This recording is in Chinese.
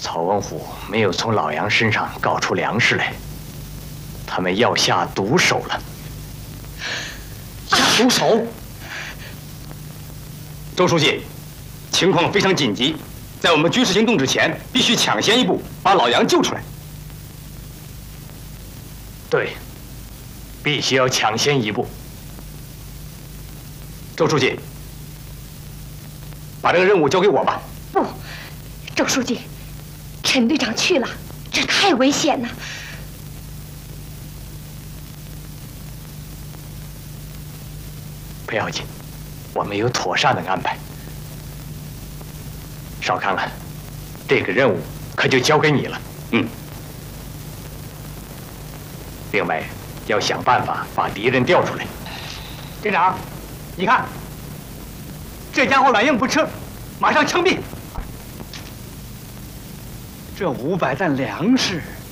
曹文虎没有从老杨身上搞出粮食来，他们要下毒手了。 下毒手？周书记，情况非常紧急，在我们军事行动之前，必须抢先一步把老杨救出来。 对，必须要抢先一步。 周书记，把这个任务交给我吧。 不，周书记，陈队长去了，这太危险了。 不要紧，我们有妥善的安排。少康啊，这个任务可就交给你了。 嗯。 另外，要想办法把敌人调出来。 队长，你看，这家伙软硬不吃，马上枪毙。这500担粮食。